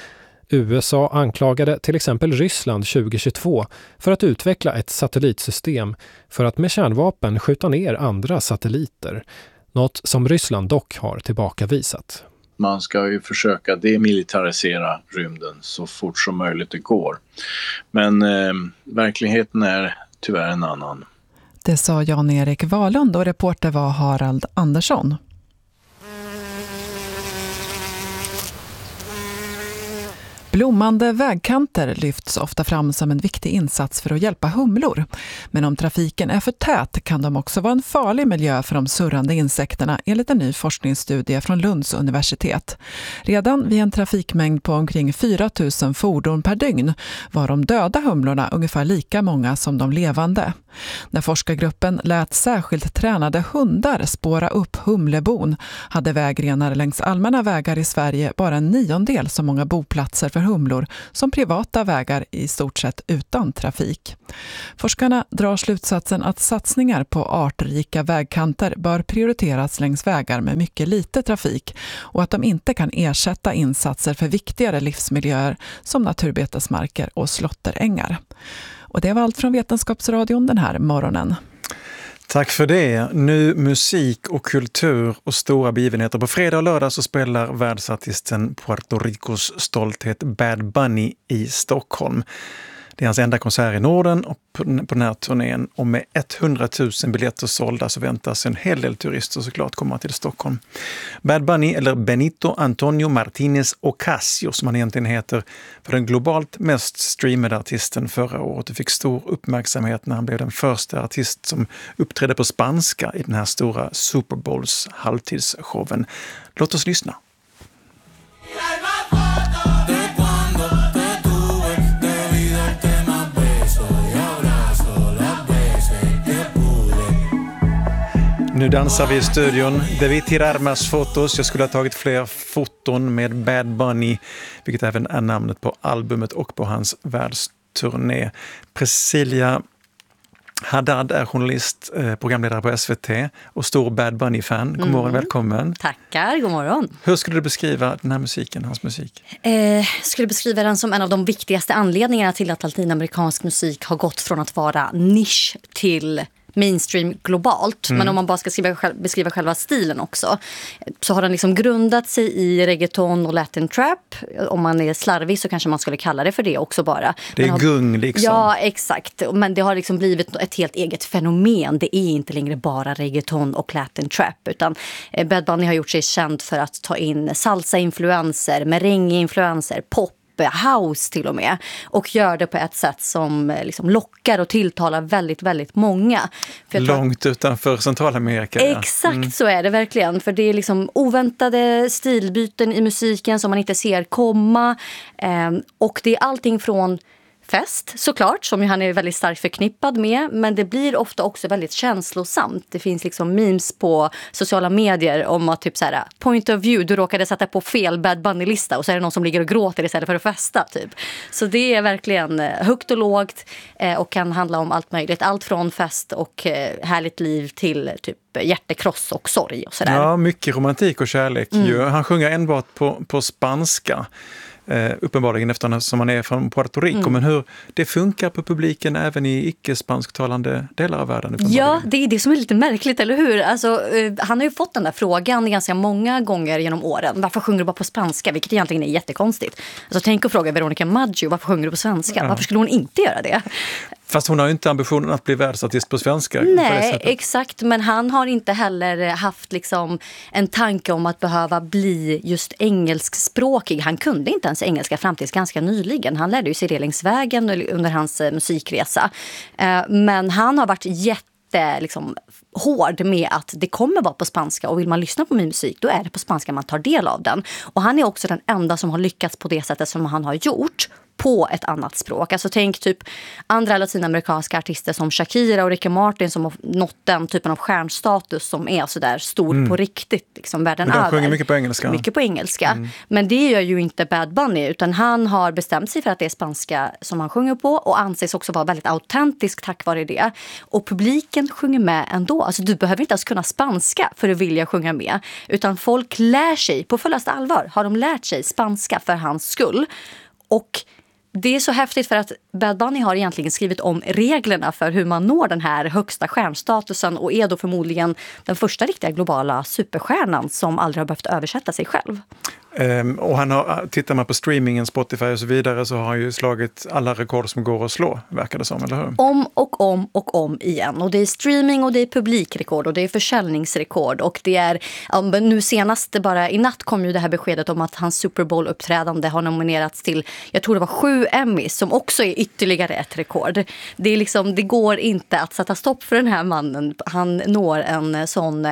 USA anklagade till exempel Ryssland 2022 för att utveckla ett satellitsystem för att med kärnvapen skjuta ner andra satelliter. Något som Ryssland dock har tillbakavisat. Man ska ju försöka demilitarisera rymden så fort som möjligt det går. Men verkligheten är tyvärr en annan. Det sa Jan-Erik Wahlund och reporter var Harald Andersson. Blommande vägkanter lyfts ofta fram som en viktig insats för att hjälpa humlor. Men om trafiken är för tät kan de också vara en farlig miljö för de surrande insekterna enligt en ny forskningsstudie från Lunds universitet. Redan vid en trafikmängd på omkring 4 000 fordon per dygn var de döda humlorna ungefär lika många som de levande. När forskargruppen lät särskilt tränade hundar spåra upp humlebon hade vägrenar längs allmänna vägar i Sverige bara en 9/10 så många boplatser för humlor som privata vägar i stort sett utan trafik. Forskarna drar slutsatsen att satsningar på artrika vägkanter bör prioriteras längs vägar med mycket lite trafik och att de inte kan ersätta insatser för viktigare livsmiljöer som naturbetesmarker och slåtterängar. Och det var allt från Vetenskapsradion den här morgonen. Tack för det. Nu musik och kultur och stora begivenheter. På fredag och lördag så spelar världsartisten Puerto Ricos stolthet Bad Bunny i Stockholm. Det är hans enda konsert i Norden och på den här turnén. Och med 100 000 biljetter sålda så väntas en hel del turister såklart komma till Stockholm. Bad Bunny, eller Benito Antonio Martínez Ocasio som han egentligen heter, var den globalt mest streamade artisten förra året och fick stor uppmärksamhet när han blev den första artist som uppträdde på spanska i den här stora Super Bowls halvtidsshowen. Låt oss lyssna. Nu dansar vi i studion. Debí tirar más fotos. Jag skulle ha tagit fler foton med Bad Bunny, vilket även är namnet på albumet och på hans världsturné. Priscilla Haddad är journalist, programledare på SVT och stor Bad Bunny-fan. God morgon, välkommen. Tackar, god morgon. Hur skulle du beskriva den här musiken, hans musik? Skulle beskriva den som en av de viktigaste anledningarna till att latinamerikansk musik har gått från att vara nisch till mainstream globalt. Men om man bara ska beskriva själva stilen också, så har den liksom grundat sig i reggaeton och latin trap. Om man är slarvig så kanske man skulle kalla det för det också bara. Det är gung liksom. Ja, exakt. Men det har liksom blivit ett helt eget fenomen. Det är inte längre bara reggaeton och latin trap, utan Bad Bunny har gjort sig känd för att ta in salsa-influenser, merengue-influenser, pop, house till och med, och gör det på ett sätt som liksom lockar och tilltalar väldigt, väldigt många. Långt utanför Centralamerika. Exakt, så är det verkligen. För det är liksom oväntade stilbyten i musiken som man inte ser komma. Och det är allting från fest, såklart, som han är väldigt starkt förknippad med, men det blir ofta också väldigt känslosamt. Det finns liksom memes på sociala medier om att typ så här, point of view, du råkade sätta på fel Bad Bunny-lista och så är det någon som ligger och gråter istället för att festa typ. Så det är verkligen högt och lågt och kan handla om allt möjligt. Allt från fest och härligt liv till typ hjärtekross och sorg och sådär. Ja, mycket romantik och kärlek. Han sjunger enbart på spanska. Uppenbarligen eftersom han är från Puerto Rico, men hur det funkar på publiken även i icke-spansktalande delar av världen. Ja, det är det som är lite märkligt, eller hur? Alltså, han har ju fått den där frågan ganska många gånger genom åren. Varför sjunger du bara på spanska? Vilket egentligen är jättekonstigt. Alltså, tänk att fråga Veronica Maggio, varför sjunger du på svenska? Ja. Varför skulle hon inte göra det? Fast hon har ju inte ambitionen att bli världsartist på svenska. Nej, exakt. Men han har inte heller haft liksom en tanke om att behöva bli just engelskspråkig. Han kunde inte ens engelska fram tills ganska nyligen. Han lärde ju sig det längs vägen under hans musikresa. Men han har varit liksom hård med att det kommer vara på spanska, och vill man lyssna på min musik då är det på spanska man tar del av den. Och han är också den enda som har lyckats på det sättet som han har gjort på ett annat språk. Alltså tänk typ andra latinamerikanska artister som Shakira och Ricky Martin som har nått den typen av stjärnstatus som är så där stor på riktigt liksom världen över. De sjunger mycket på engelska. Mycket på engelska. Men det gör ju inte Bad Bunny, utan han har bestämt sig för att det är spanska som han sjunger på och anses också vara väldigt autentisk tack vare det. Och publiken sjunger med ändå. Alltså du behöver inte ens kunna spanska för att vilja sjunga med, utan folk lär sig på fullaste allvar. Har de lärt sig spanska för hans skull. Och det är så häftigt för att Bad Bunny har egentligen skrivit om reglerna för hur man når den här högsta stjärnstatusen och är då förmodligen den första riktiga globala superstjärnan som aldrig har behövt översätta sig själv. Och tittar man på streamingen, Spotify och så vidare, så har han ju slagit alla rekord som går att slå, verkar det som, eller hur? Om igen. Och det är streaming och det är publikrekord och det är försäljningsrekord och det är, nu senast bara i natt kom ju det här beskedet om att hans Super Bowl-uppträdande har nominerats till, jag tror det var 7 Emmys, som också är ytterligare ett rekord. Det är liksom, det går inte att sätta stopp för den här mannen. Han når en sån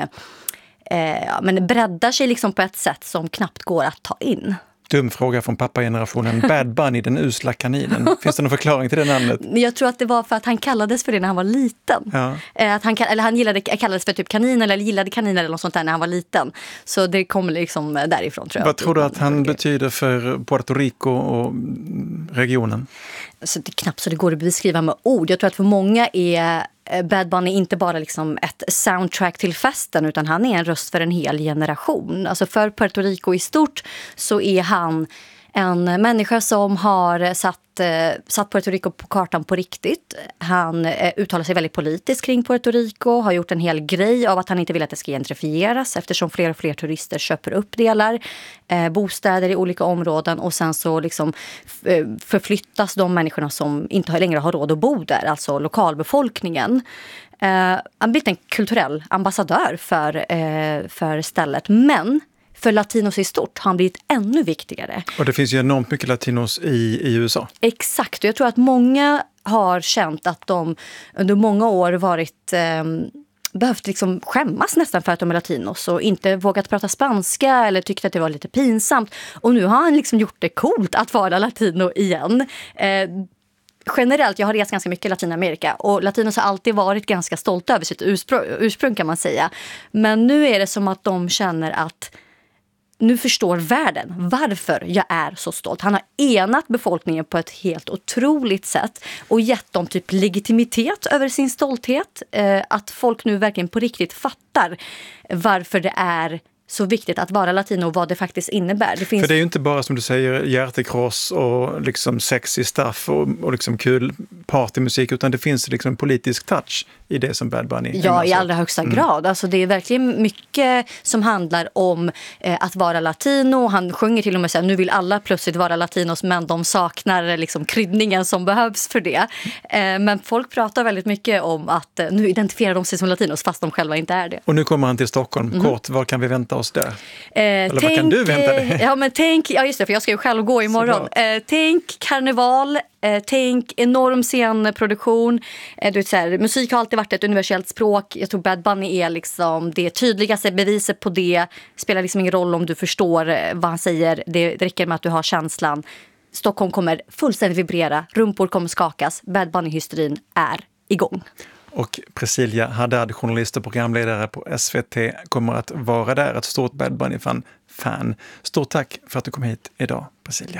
men breddar sig liksom på ett sätt som knappt går att ta in. Dum fråga från pappagenerationen. Bad Bunny, den usla kaninen. Finns det någon förklaring till det namnet? Jag tror att det var för att han kallades för det när han var liten. Ja. Att han kallades för typ kanin eller gillade kaniner eller något sånt där när han var liten. Så det kommer liksom därifrån, tror jag. Vad tror du att han betyder för Puerto Rico och regionen? Så det är knappt så det går att beskriva med ord. Jag tror att för många är Bad Bunny inte bara liksom ett soundtrack till festen, utan han är en röst för en hel generation. Alltså för Puerto Rico i stort så är han en människa som har satt Puerto Rico på kartan på riktigt. Han uttalar sig väldigt politiskt kring Puerto Rico, har gjort en hel grej av att han inte vill att det ska gentrifieras eftersom fler och fler turister köper upp delar, bostäder i olika områden, och sen så liksom förflyttas de människorna som inte längre har råd att bo där, alltså lokalbefolkningen. Han blir en kulturell ambassadör för stället, men för latinos i stort har han blivit ännu viktigare. Och det finns ju enormt mycket latinos i USA. Exakt, och jag tror att många har känt att de under många år varit behövt liksom skämmas nästan för att de är latinos och inte vågat prata spanska eller tyckte att det var lite pinsamt. Och nu har han liksom gjort det coolt att vara latino igen. Generellt, jag har rest ganska mycket i Latinamerika och latinos har alltid varit ganska stolta över sitt ursprung kan man säga. Men nu är det som att de känner att nu förstår världen varför jag är så stolt. Han har enat befolkningen på ett helt otroligt sätt och gett dem typ legitimitet över sin stolthet. Att folk nu verkligen på riktigt fattar varför det är så viktigt att vara latino och vad det faktiskt innebär. För det är ju inte bara som du säger hjärtekross och liksom sexy stuff och liksom kul partymusik, utan det finns liksom en politisk touch i det som Bad Bunny. Ja, i allra högsta grad. Alltså det är verkligen mycket som handlar om att vara latino. Han sjunger till och med så här, nu vill alla plötsligt vara latinos, men de saknar liksom kryddningen som behövs för det. Men folk pratar väldigt mycket om att nu identifierar de sig som latinos fast de själva inte är det. Och nu kommer han till Stockholm. Kort, vad kan vi vänta oss där? Eller vad kan du vänta dig? Ja, just det, för jag ska ju själv gå imorgon. Tänk karneval. Tänk enorm scenproduktion. Du vet, så här, musik har alltid varit ett universellt språk. Jag tror Bad Bunny är liksom det tydligaste beviset på det. Spelar liksom ingen roll om du förstår vad han säger. Det räcker med att du har känslan. Stockholm kommer fullständigt vibrera. Rumpor kommer skakas. Bad Bunny-hysterin är igång. Och Priscilla Haddad, journalist och programledare på SVT, kommer att vara där. Ett stort Bad Bunny-fan. Stort tack för att du kom hit idag, Priscilla.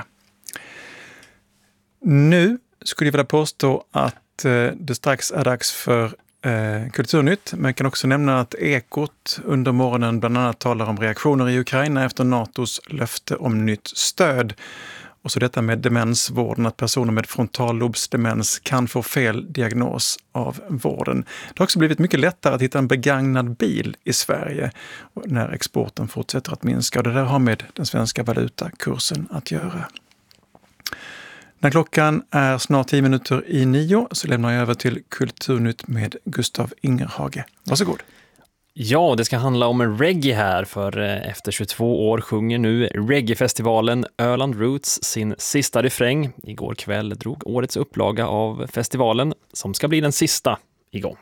Nu skulle jag vilja påstå att det strax är dags för Kulturnytt. Men jag kan också nämna att Ekot under morgonen bland annat talar om reaktioner i Ukraina efter NATOs löfte om nytt stöd. Och så detta med demensvården, att personer med frontallobsdemens kan få fel diagnos av vården. Det har också blivit mycket lättare att hitta en begagnad bil i Sverige när exporten fortsätter att minska. Och det där har med den svenska valutakursen att göra. När klockan är snart 8:50 så lämnar jag över till Kulturnytt med Gustav Ingerhage. Varsågod. Ja, det ska handla om reggae här, för efter 22 år sjunger nu reggaefestivalen Öland Roots sin sista refräng. Igår kväll drog årets upplaga av festivalen som ska bli den sista igång.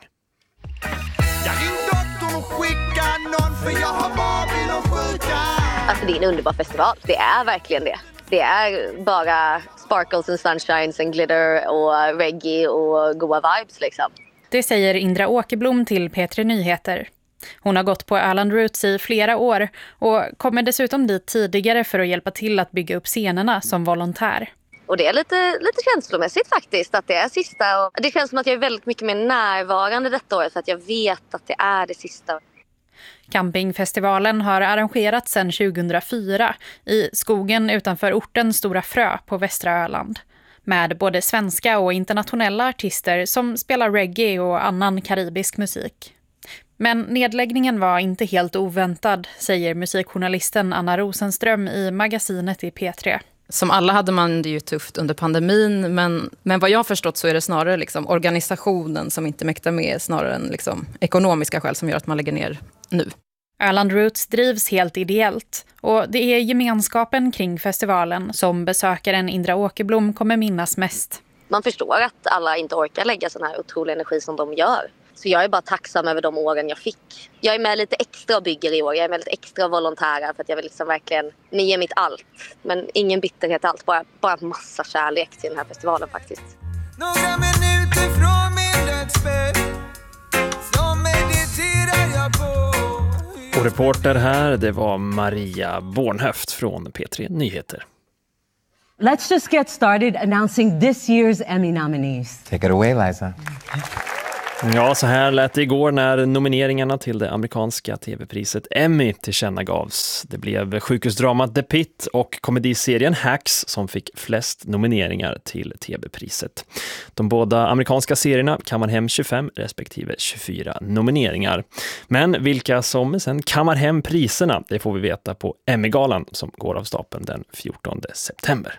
Alltså det är en underbar festival, det är verkligen det. Det är bara sparkles and sunshines and glitter och reggae och goa vibes liksom. Det säger Indra Åkerblom till P3 Nyheter. Hon har gått på Öland Roots i flera år och kommer dessutom dit tidigare för att hjälpa till att bygga upp scenerna som volontär. Och det är lite känslomässigt faktiskt att det är sista. Och det känns som att jag är väldigt mycket mer närvarande detta året för att jag vet att det är det sista. Campingfestivalen har arrangerats sedan 2004 i skogen utanför orten Stora Frö på västra Öland. Med både svenska och internationella artister som spelar reggae och annan karibisk musik. Men nedläggningen var inte helt oväntad, säger musikjournalisten Anna Rosenström i magasinet i P3. Som alla hade man det ju tufft under pandemin, men vad jag har förstått så är det snarare liksom organisationen som inte mäktar med, snarare än liksom ekonomiska skäl som gör att man lägger ner nu. Öland Roots drivs helt ideellt och det är gemenskapen kring festivalen som besökaren Indra Åkerblom kommer minnas mest. Man förstår att alla inte orkar lägga sån här otrolig energi som de gör. Så jag är bara tacksam över de åren jag fick. Jag är med lite extra och bygger i år. Jag är med lite extra volontärer för att jag vill liksom verkligen ge mitt allt. Men ingen bitterhet allt, bara massa kärlek till den här festivalen faktiskt. Några minuter från min dödsbädd, så mediterar jag på. Och reporter här, det var Maria Bornhöft från P3 Nyheter. Let's just get started announcing this year's Emmy nominees. Take it away, Liza. Ja, så här lät det igår när nomineringarna till det amerikanska tv-priset Emmy tillkännagavs. Det blev sjukhusdramat The Pit och komediserien Hacks som fick flest nomineringar till tv-priset. De båda amerikanska serierna kammar hem 25 respektive 24 nomineringar. Men vilka som sen kammar hem priserna, det får vi veta på Emmy-galan som går av stapeln den 14 september.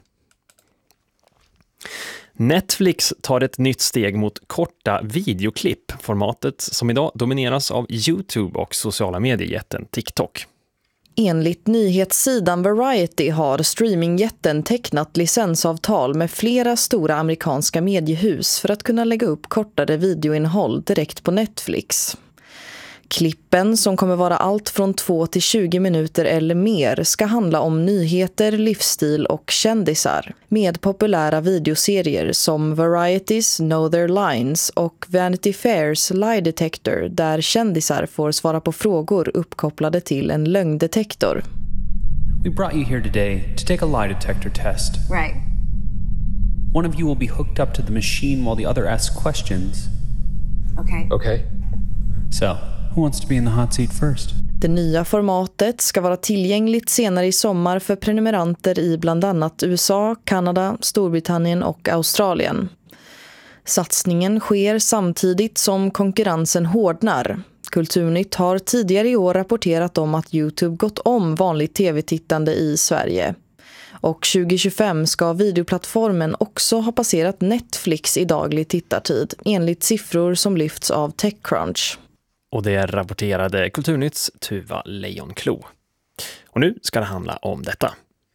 Netflix tar ett nytt steg mot korta videoklipp, formatet som idag domineras av YouTube och sociala mediejätten TikTok. Enligt nyhetssidan Variety har streamingjätten tecknat licensavtal med flera stora amerikanska mediehus för att kunna lägga upp kortare videoinnehåll direkt på Netflix. Klippen, som kommer vara allt från 2 till 20 minuter eller mer, ska handla om nyheter, livsstil och kändisar. Med populära videoserier som Variety's Know Their Lines och Vanity Fairs Lie Detector, där kändisar får svara på frågor uppkopplade till en lögndetektor. We brought you here today to take a lie detector test. Right. One of you will be hooked up to the machine while the other asks questions. Okay. So, who wants to be in the hot seat first? Det nya formatet ska vara tillgängligt senare i sommar för prenumeranter i bland annat USA, Kanada, Storbritannien och Australien. Satsningen sker samtidigt som konkurrensen hårdnar. Kulturnytt har tidigare i år rapporterat om att YouTube gått om vanligt tv-tittande i Sverige. Och 2025 ska videoplattformen också ha passerat Netflix i daglig tittartid, enligt siffror som lyfts av TechCrunch. Och det rapporterade Kulturnytts Tuva Lejonklo. Och nu ska det handla om detta.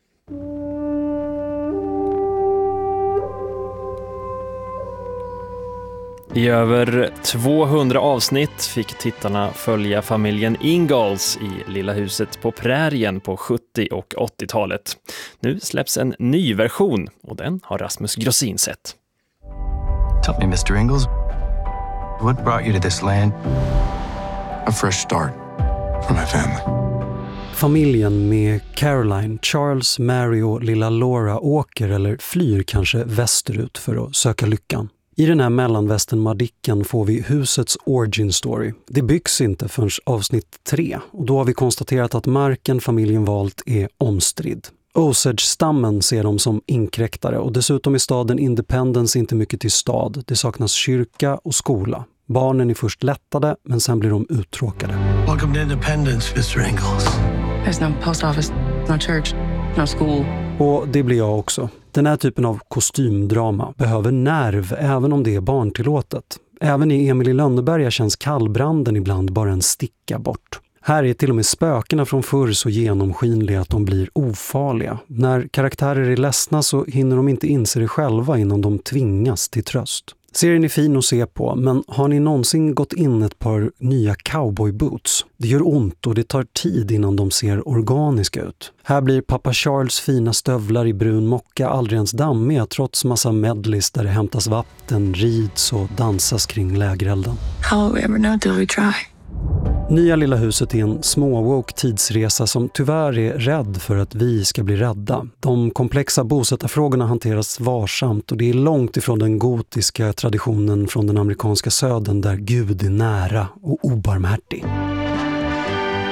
I över 200 avsnitt fick tittarna följa familjen Ingalls i Lilla huset på prärien på 70- och 80-talet. Nu släpps en ny version och den har Rasmus Grossin sett. Tell me, Mr. Ingalls, what brought you to this land? A fresh start for my family. Familjen med Caroline, Charles, Mary och lilla Laura åker eller flyr kanske västerut för att söka lyckan. I den här mellanvästern-madicken får vi husets origin story. Det byggs inte förrän avsnitt 3 och då har vi konstaterat att marken familjen valt är omstridd. Osage-stammen ser de som inkräktare och dessutom är staden Independence inte mycket till stad. Det saknas kyrka och skola. Barnen är först lättade men sen blir de uttråkade. Welcome to Independence, Mr. Ingalls. There's no post office, no church, no school. Och det blir jag också. Den här typen av kostymdrama behöver nerv även om det är barntillåtet. Även i Emil i Lönneberga känns kallbranden ibland bara en sticka bort. Här är till och med spökena från förr så genomskinliga att de blir ofarliga. När karaktärer är ledsna så hinner de inte inse det själva innan de tvingas till tröst. Serien är fin att se på, men har ni någonsin gått in ett par nya cowboyboots? Det gör ont och det tar tid innan de ser organiska ut. Här blir pappa Charles fina stövlar i brun mocka aldrig ens dammiga trots massa medleys där det hämtas vatten, rids och dansas kring lägerelden. How will we ever know till we try? Nya Lilla huset är en småwoke tidsresa som tyvärr är rädd för att vi ska bli rädda. De komplexa bosättarfrågorna hanteras varsamt och det är långt ifrån den gotiska traditionen från den amerikanska södern där Gud är nära och obarmhärtig.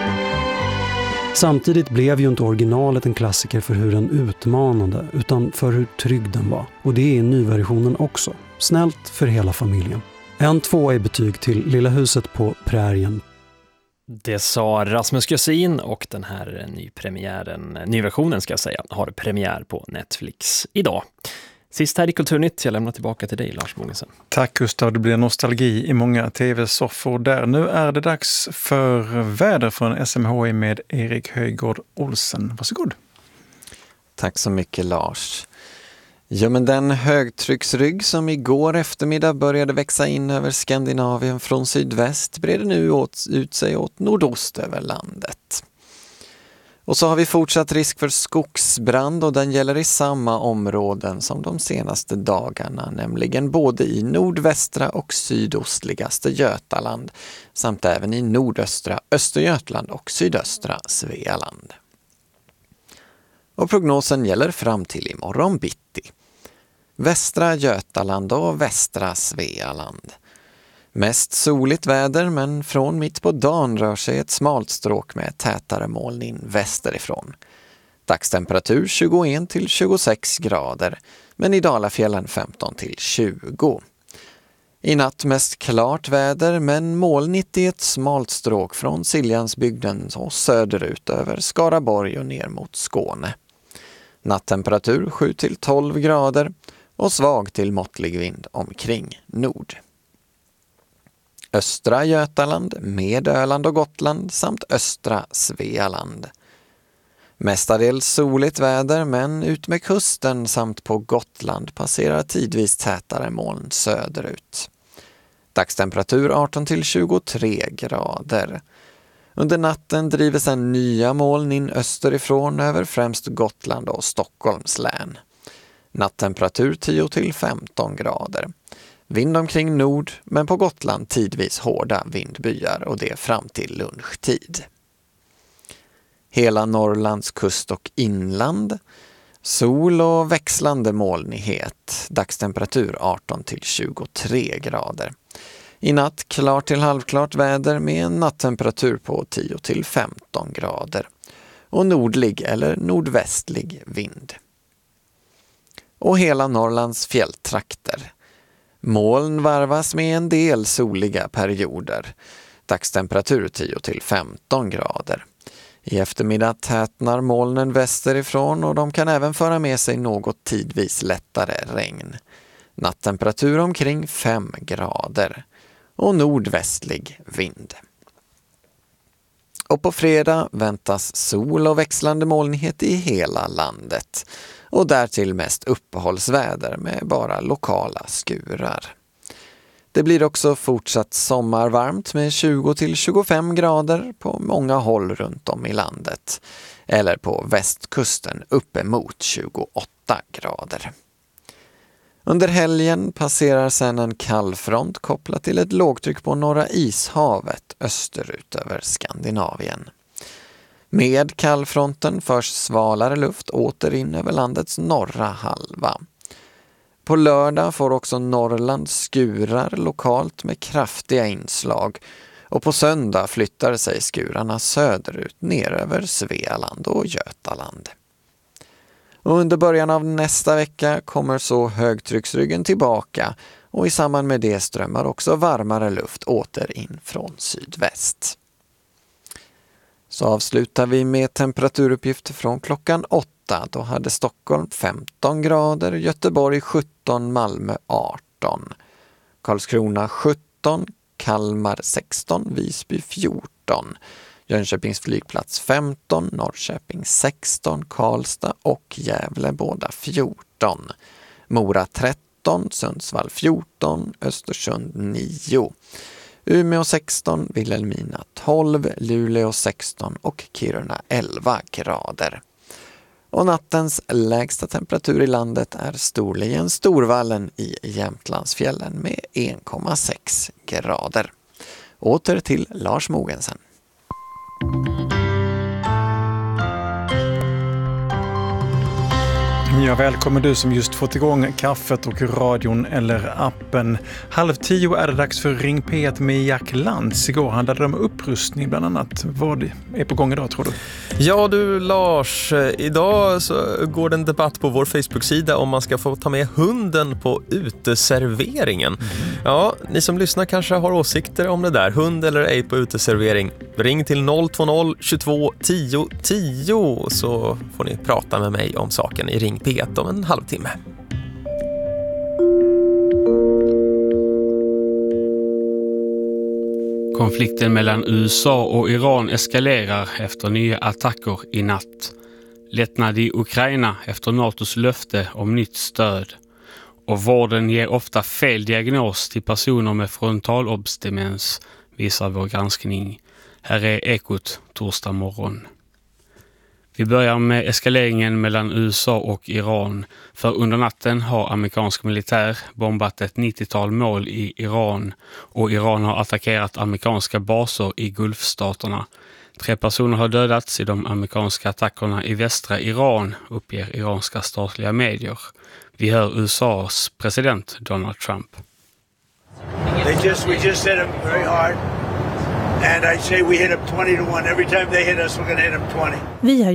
Samtidigt blev ju inte originalet en klassiker för hur den utmanade, utan för hur trygg den var. Och det är nyversionen också. Snällt för hela familjen. 1-2 i betyg till Lilla huset på prärien. Det sa Rasmus Gussin, och den här nyversionen ska jag säga, har premiär på Netflix idag. Sist här i Kulturnytt, jag lämnar tillbaka till dig, Lars Mogensen. Tack Gustav, det blir nostalgi i många tv-soffor där. Nu är det dags för väder från SMHI med Erik Höjgård Olsen. Varsågod. Tack så mycket Lars. Ja, men den högtrycksrygg som igår eftermiddag började växa in över Skandinavien från sydväst breder nu ut sig åt nordost över landet. Och så har vi fortsatt risk för skogsbrand, och den gäller i samma områden som de senaste dagarna, nämligen både i nordvästra och sydostligaste Götaland samt även i nordöstra Östergötland och sydöstra Svealand. Och prognosen gäller fram till imorgon bitti. Västra Götaland och västra Svealand. Mest soligt väder, men från mitt på dagen rör sig ett smalt stråk med tätare moln in västerifrån. Dagstemperatur 21 till 26 grader, men i Dalafjällen 15 till 20. I natt mest klart väder, men molnigt i ett smalt stråk från Siljansbygden och söderut över Skaraborg och ner mot Skåne. Nattemperatur 7 till 12 grader och svag till måttlig vind omkring nord. Östra Götaland med Öland och Gotland samt östra Svealand. Mestadels soligt väder, men ut med kusten samt på Gotland passerar tidvis tätare moln söderut. Dagstemperatur 18 till 23 grader. Under natten driver sedan nya moln in österifrån över främst Gotland och Stockholms län. Nattemperatur 10 till 15 grader. Vind omkring nord, men på Gotland tidvis hårda vindbyar, och det fram till lunchtid. Hela Norrlands kust och inland. Sol och växlande molnighet. Dagstemperatur 18 till 23 grader. I natt klart till halvklart väder med en nattemperatur på 10 till 15 grader. Och nordlig eller nordvästlig vind. Och hela Norrlands fjälltrakter. Moln varvas med en del soliga perioder. Dagstemperatur 10 till 15 grader. I eftermiddag tätnar molnen västerifrån, och de kan även föra med sig något tidvis lättare regn. Nattemperatur omkring 5 grader. Och nordvästlig vind. Och på fredag väntas sol och växlande molnighet i hela landet. Och därtill mest uppehållsväder med bara lokala skurar. Det blir också fortsatt sommarvarmt med 20 till 25 grader på många håll runt om i landet. Eller på västkusten uppemot 28 grader. Under helgen passerar sedan en kallfront kopplat till ett lågtryck på norra ishavet österut över Skandinavien. Med kallfronten förs svalare luft åter in över landets norra halva. På lördag får också Norrland skurar lokalt med kraftiga inslag, och på söndag flyttar sig skurarna söderut ner över Svealand och Götaland. Och under början av nästa vecka kommer så högtrycksryggen tillbaka, och i samband med det strömmar också varmare luft åter in från sydväst. Så avslutar vi med temperaturuppgifter från klockan 8. Då hade Stockholm 15 grader, Göteborg 17, Malmö 18, Karlskrona 17, Kalmar 16, Visby 14, Jönköpings flygplats 15, Norrköping 16, Karlstad och Gävle båda 14, Mora 13, Sundsvall 14, Östersund 9, Umeå 16, Vilhelmina 12, Luleå 16 och Kiruna 11 grader. Och nattens lägsta temperatur i landet är storligen Storvallen i Jämtlandsfjällen med 1,6 grader. Åter till Lars Mogensen. Ja, välkommen du som just fått igång kaffet och radion eller appen. 9:30 är det dags för Ring P1 med Jack Lantz. Igår handlade det om upprustning bland annat. Vad är på gång idag tror du? Ja du Lars, idag så går det en debatt på vår Facebook-sida om man ska få ta med hunden på uteserveringen. Ja, ni som lyssnar kanske har åsikter om det där. Hund eller ej på uteservering. Ring till 020 22 10 10 så får ni prata med mig om saken i Ring P1 om en halvtimme. Konflikten mellan USA och Iran eskalerar efter nya attacker i natt. Lättnad i Ukraina efter NATOs löfte om nytt stöd. Och vården ger ofta fel diagnos till personer med frontalobstemens, visar vår granskning. Här är Ekot torsdag morgon. Vi börjar med eskaleringen mellan USA och Iran. För under natten har amerikansk militär bombat ett 90-tal mål i Iran. Och Iran har attackerat amerikanska baser i Gulfstaterna. 3 personer har dödats i de amerikanska attackerna i västra Iran, uppger iranska statliga medier. Vi hör USAs president Donald Trump. We just hit them very hard. And I say we hit them 20-1. Every time they hit us, we're going to hit them 20.